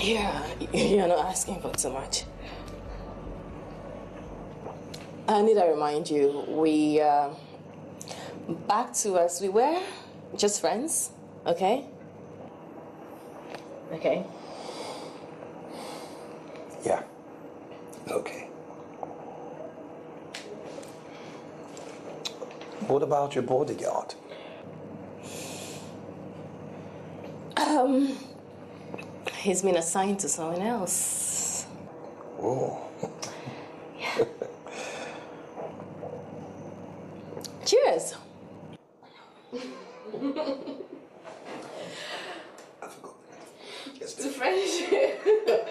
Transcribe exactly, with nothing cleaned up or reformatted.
Yeah, you're not asking for too much. I need to remind you, we uh, back to as we were, just friends, okay? Okay. Yeah. Okay. What about your bodyguard? Um, he's been assigned to someone else. Oh.